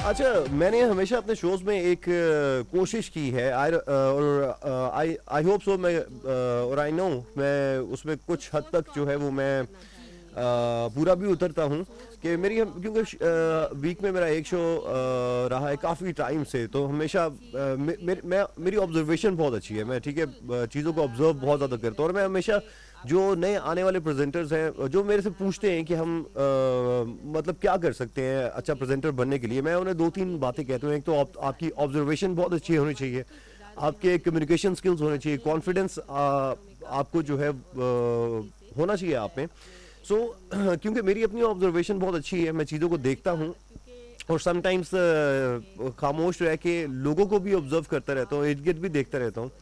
अच्छा, मैंने हमेशा अपने शोज़ में एक कोशिश की है और आई होप सो और आई नो मैं उसमें कुछ हद तक जो है वो मैं पूरा भी उतरता हूँ कि क्योंकि वीक में मेरा एक शो रहा है काफ़ी टाइम से, तो हमेशा मेरी ऑब्जर्वेशन बहुत अच्छी है। मैं ठीक है चीज़ों को ऑब्जर्व बहुत ज़्यादा करता हूँ और मैं हमेशा जो नए आने वाले प्रेजेंटर्स हैं जो मेरे से पूछते हैं कि हम मतलब क्या कर सकते हैं अच्छा प्रेजेंटर बनने के लिए, मैं उन्हें दो तीन बातें कहता हूँ। एक तो आपकी ऑब्जर्वेशन बहुत अच्छी होनी चाहिए, आपके कम्युनिकेशन स्किल्स होने चाहिए, कॉन्फिडेंस आपको जो है होना चाहिए आप में। सो क्योंकि मेरी अपनी ऑब्जर्वेशन बहुत अच्छी है, मैं चीज़ों को देखता हूँ और समटाइम्स खामोश रह के लोगों को भी ऑब्जर्व करता रहता हूँ, इर्द गिर्द भी देखता रहता हूँ।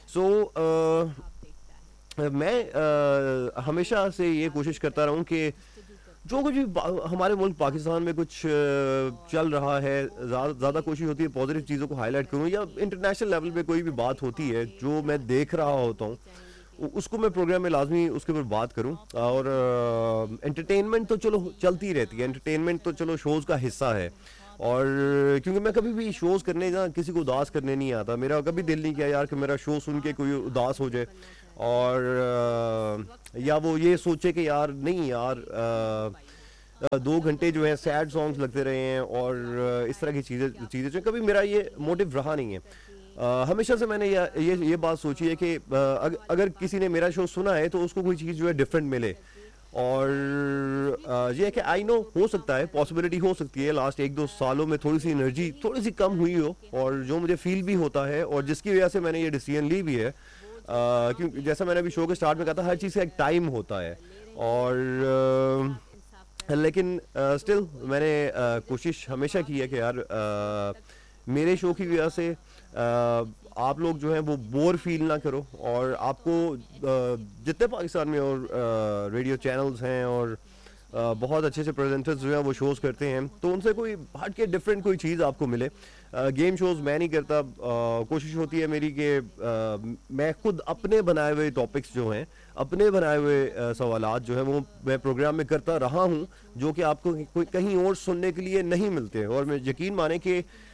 सो मैं हमेशा से ये कोशिश करता रहा हूँ कि जो कुछ भी हमारे मुल्क पाकिस्तान में कुछ चल रहा है, ज़्यादा कोशिश होती है पॉजिटिव चीज़ों को हाईलाइट करूँ, या इंटरनेशनल लेवल पे कोई भी बात होती है जो मैं देख रहा होता हूँ उसको मैं प्रोग्राम में लाजमी उसके ऊपर बात करूं। और एंटरटेनमेंट तो चलो चलती रहती है, एंटरटेनमेंट तो चलो शोज़ का हिस्सा है। और क्योंकि मैं कभी भी शोज़ करने ना किसी को उदास करने नहीं आता, मेरा कभी दिल नहीं किया यार कि मेरा शो सुन के कोई उदास हो जाए और या वो ये सोचे कि यार नहीं यार 2 घंटे जो है सैड सॉन्ग्स लगते रहे हैं और इस तरह की चीज़ें चीज़ें जो कभी मेरा ये मोटिव रहा नहीं है। हमेशा से मैंने ये बात सोची है कि अगर किसी ने मेरा शो सुना है तो उसको कोई चीज़ जो है डिफरेंट मिले। और ये है कि आई नो हो सकता है, पॉसिबिलिटी हो सकती है लास्ट 1-2 सालों में थोड़ी सी एनर्जी थोड़ी सी कम हुई हो, और जो मुझे फील भी होता है और जिसकी वजह से मैंने ये डिसीजन ली भी है। क्योंकि जैसा मैंने अभी शो के स्टार्ट में कहा था, हर चीज़ का एक टाइम होता है। और लेकिन स्टिल मैंने कोशिश हमेशा की है कि यार मेरे शो की वजह से आप लोग जो हैं वो बोर फील ना करो, और आपको जितने पाकिस्तान में और रेडियो चैनल्स हैं और बहुत अच्छे से प्रेजेंटर्स जो हैं वो शोज़ करते हैं, तो उनसे कोई हट के डिफरेंट कोई चीज़ आपको मिले। गेम शोज़ मैं नहीं करता, कोशिश होती है मेरी कि मैं खुद अपने बनाए हुए टॉपिक्स जो हैं, अपने बनाए हुए सवालात जो हैं वो मैं प्रोग्राम में करता रहा हूं, जो कि आपको कोई कहीं और सुनने के लिए नहीं मिलते। और मैं यकीन माने कि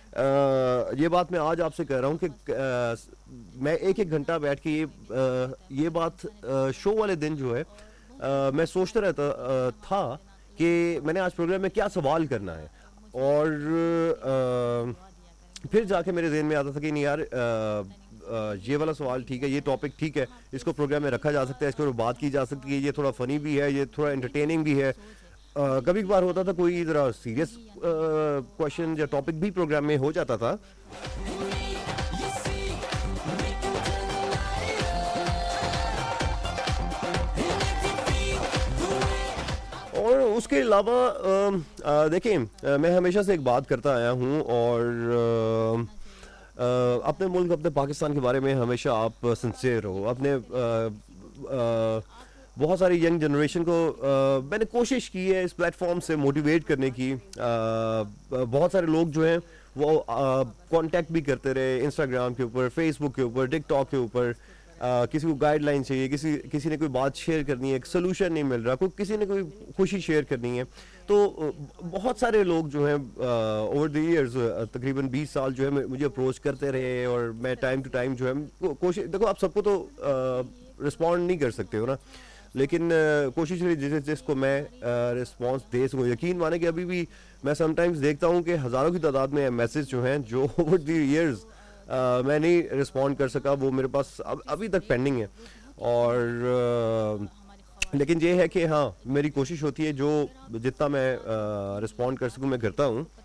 ये बात मैं आज आपसे कह रहा हूँ कि मैं एक एक घंटा बैठ के ये बात शो वाले दिन जो है मैं सोचता रहता था कि मैंने आज प्रोग्राम में क्या सवाल करना है। और फिर जाके मेरे ज़हन में आता था कि नहीं यार ये वाला सवाल ठीक है, ये टॉपिक ठीक है, इसको प्रोग्राम में रखा जा सकता है, इसके ऊपर बात की जा सकती है, ये थोड़ा फ़नी भी है, ये थोड़ा एंटरटेनिंग भी है। कभी कभार होता था कोई ज़रा सीरियस क्वेश्चन या टॉपिक भी प्रोग्राम में हो जाता था। और उसके अलावा देखिए मैं हमेशा से एक बात करता आया हूँ, और अपने मुल्क अपने पाकिस्तान के बारे में हमेशा आप सिंसियर हो अपने बहुत सारी यंग जनरेशन को मैंने कोशिश की है इस प्लेटफॉर्म से मोटिवेट करने की। बहुत सारे लोग जो हैं वो कांटेक्ट भी करते रहे इंस्टाग्राम के ऊपर, फेसबुक के ऊपर, टिकटॉक के ऊपर। किसी को गाइडलाइन चाहिए, किसी ने कोई बात शेयर करनी है, एक सोल्यूशन नहीं मिल रहा, किसी ने कोई खुशी शेयर करनी है। तो बहुत सारे लोग जो हैं ओवर द इयर्स तकरीबन 20 साल जो है मुझे अप्रोच करते रहे, और मैं टाइम टू टाइम जो है कोशिश, देखो आप सबको तो रिस्पॉन्ड नहीं कर सकते हो ना, लेकिन कोशिश रही जिसको मैं रिस्पॉन्स दे सकूँ। यकीन माने कि अभी भी मैं समटाइम्स देखता हूँ कि हज़ारों की तादाद में मैसेज जो हैं जो ओवर द इयर्स मैं नहीं रिस्पॉन्ड कर सका, वो मेरे पास अभी तक पेंडिंग है। और लेकिन ये है कि हाँ मेरी कोशिश होती है जो जितना मैं रिस्पॉन्ड कर सकूँ मैं करता हूँ।